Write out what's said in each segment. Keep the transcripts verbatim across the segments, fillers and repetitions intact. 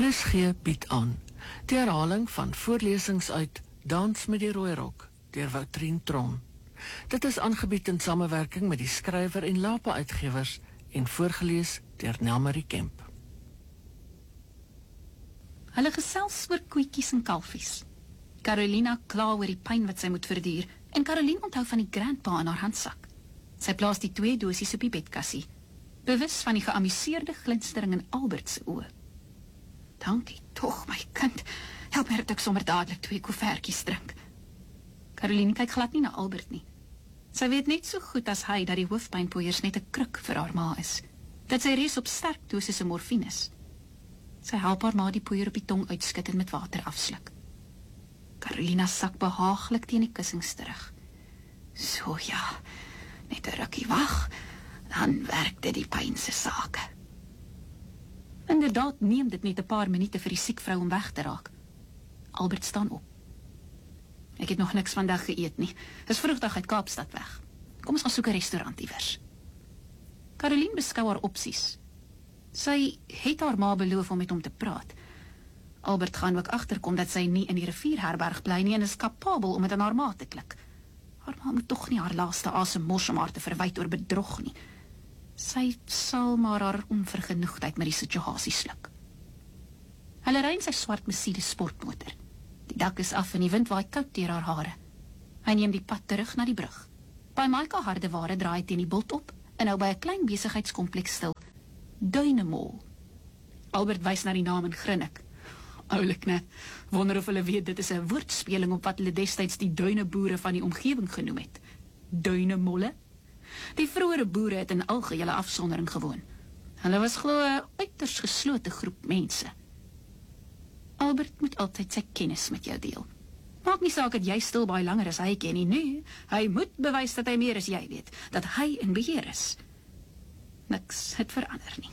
R S G bied aan die herhaling van voorlesings uit Dans met die Rooi Rok deur Woutrien Tron. Dit is aangebied in samewerking met die skrywer en Lapa uitgewers en voorgelees deur Nelmarie Kemp. Hulle gesels oor koetjies en kalfies. Carolina kla oor die pyn wat sy moet verduur en Caroline onthou van die grandpa in haar handsak. Sy plaas die twee dosies op die bedkassie, bewus van die geamuseerde glinstering in Albert se oë. Dankie toch, my kind. Help my dat ek sommer dadelik twee koevertjies drink. Caroline kyk glad nie na Albert nie. Sy weet net so goed as hy dat die hoofpynpoeiers net 'n kruk vir haar ma is. Dat sy res op sterk dosisse morfine is. Sy help haar ma die poeier op die tong uitskit en met water afsluk. Carolina sak behaaglik teen die kussings terug. So ja, net 'n rukkie wag, dan werk dit die pyn se sake. Inderdaad neem dit net 'n paar minute vir die siek vrou om weg te raak. Albert staan op. Ek het nog niks vandag geëet nie. Is vroegdag uit Kaapstad weg. Kom ons gaan soek 'n restaurant iewers. Caroline beskou haar opsies. Sy het haar ma beloof om met hom te praat. Albert gaan ook agterkom dat sy nie in die rivierherberg bly nie en is kapabel om dit aan haar ma te klik. Haar ma moet tog nie haar laaste asem mors om haar te verwyd oor bedrog nie. Sy sal maar haar onvergenoegdheid met die situasie sluk. Hulle ry in sy swart Mercedes sportmotor. Die dak is af en die wind waai koud deur haar hare. Hy neem die pad terug na die brug. By Maika Hardeware draai teen die bult op en hou by 'n klein besigheidskompleks stil. Duinemol. Albert wys na die naam en grinnik. Oulik net, wonder of hulle weet dit is 'n woordspeling op wat hulle destyds die duineboere van die omgewing genoem het. Duinemolle. Die vroeëre boere het in algehele afsondering gewoon. Hulle was glo 'n uiters geslote groep mense. Albert moet altyd sy kennis met jou deel. Maak nie saak dat jy stil baie langer as hy ken nie, nee, hy moet bewys dat hy meer as jy weet, dat hy in beheer is. Niks het verander nie.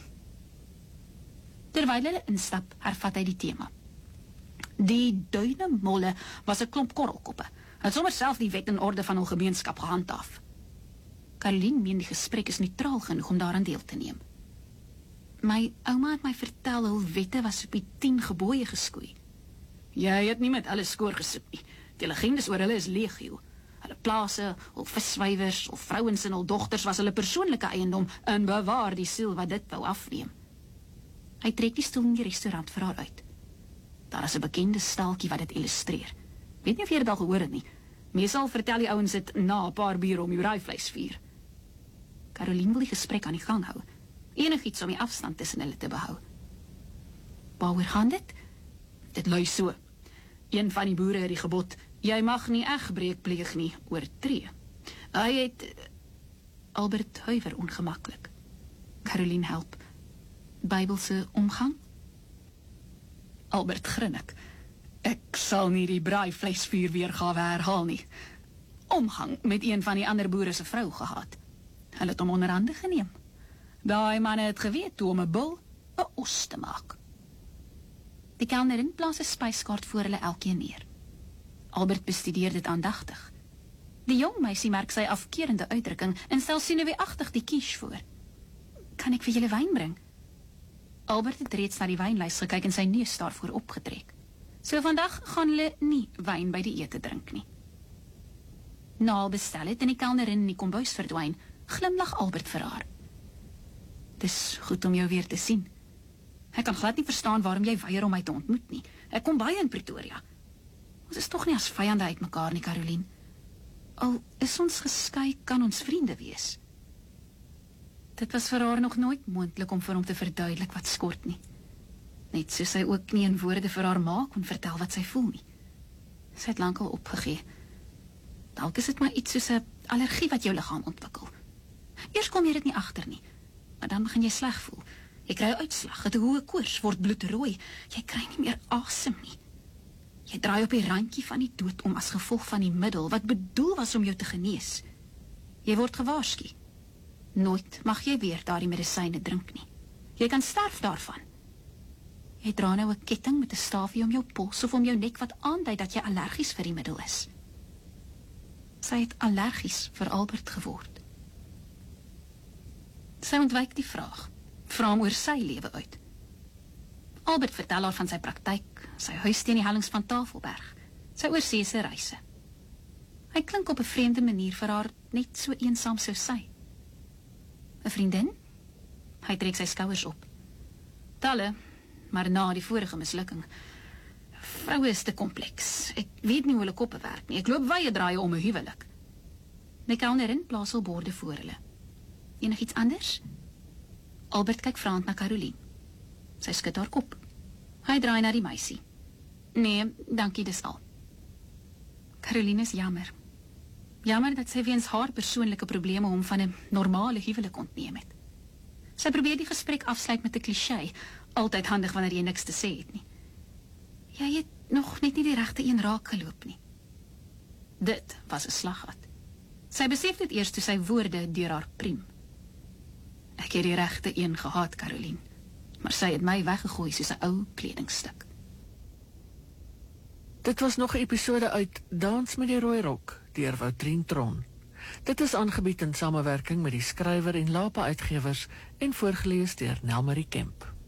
Terwyl hulle instap, hervat hy die tema. Die duinemolle was 'n klomp korrelkoppe. Het sommer self die wet en orde van hul gemeenskap gehandhaaf. Caroline meen die gesprek is neutraal genoeg om daaraan deel te neem. My ouma het my vertel hul wette was op die tien gebooie geskoei. Jy het nie met alles skoor gesoek nie. Die legendes oor hulle is legio. Hulle plase, hul viswywers, of vrouens en hul dogters was hulle persoonlike eiendom en bewaar die siel wat dit wou afneem. Hy trek die stoel in die restaurant vir haar uit. Daar is 'n bekende staaltjie wat dit illustreer. Weet nie of jy dit al gehoor het nie. Meestal vertel die ouens dit na 'n paar bier om die braaivleis vier. Caroline wil die gesprek aan die gang hou. Enigiets om die afstand tussen hulle te behou. Waaroor gaan dit? Dit lui so. Een van die boere het die gebod, jy mag nie egbreek pleeg nie, oortree. Hy het... Albert huiwer ongemaklik. Caroline help. Bybelse omgang? Albert grinnik. Ek sal nie die braaivleisvuur weergawe herhaal nie. Omgang met een van die ander boere se vrou gehad. Hulle het hom onder hande geneem. Daai manne het geweet hoe om 'n bul 'n os te maak. Die kelnerin plaas 'n spyskaart voor hulle elkeen neer. Albert bestudeer dit aandagtig. Die jong meisie merk sy afkerende uitdrukking en stel senuweeagtig die quiche voor. Kan ek vir julle wyn bring? Albert het reeds na die wynlys gekyk en sy neus daarvoor opgetrek. So vandag gaan hulle nie wyn by die ete drink nie. Na bestel het en die kelnerin in die kombuis verdwyn, glimlag Albert vir haar. Dis goed om jou weer te sien. Ek kan glad nie verstaan waarom jy weier om my te ontmoet nie. Ek kom baie in Pretoria. Ons is tog nie as vyande uit mekaar nie, Caroline. Al is ons geskei, kan ons vriende wees. Dit was vir haar nog nooit moontlik om vir hom te verduidelik wat skort nie. Net soos sy ook nie in woorde vir haar ma kon vertel wat sy voel nie. Sy het lankal opgegee. Dalk is dit maar iets soos 'n allergie wat jou liggaam ontwikkel. Eers kom jy dit nie agter nie, maar dan begin jy sleg voel. Jy kry 'n uitslag, het 'n hoë koors, word bloedrooi. Jy kry nie meer asem nie. Jy draai op die randjie van die dood om as gevolg van die middel wat bedoel was om jou te genees. Jy word gewaarsku. Nooit mag jy weer daardie medisyne drink nie. Jy kan sterf daarvan. Jy dra nou 'n ketting met 'n staafie om jou pols of om jou nek wat aandui dat jy allergies vir die middel is. Sy het allergies vir Albert geword. Sy ontwyk die vraag, vra hom oor sy lewe uit. Albert vertel haar van sy praktyk, sy huis teen die hellings van Tafelberg, sy oorseese reise. Hy klink op 'n vreemde manier vir haar net so eensaam soos sy. 'n Vriendin? Hy trek sy skouers op. Talle, maar na die vorige mislukking. Vroue is te kompleks. Ek weet nie hoe hulle koppe werk nie. Ek loop wye draaie om 'n huwelik. Die kelnerin plaas al borde voor hulle. Enigiets anders? Albert kyk vraend na Caroline. Sy skud haar kop. Hy draai na die meisie. Nee, dankie, dis al. Caroline is jammer. Jammer dat sy weens haar persoonlike probleme hom van 'n normale huwelik ontneem het. Sy probeer die gesprek afsluit met 'n kliseë, altyd handig wanneer jy niks te sê het nie. Jy het nog net nie die regte een raak geloop nie. Dit was 'n slaggat. Sy besef dit eers toe sy woorde deur haar priem. Ek het die regte een gehad, Caroline, maar sy het my weggegooi soos 'n ou kledingstuk. Dit was nog 'n episode uit Dans met die Rooi Rok deur Woutrien Tron. Dit is aangebied in samewerking met die skrywer en Lapa Uitgewers en voorgeles deur Nelmarie Kemp.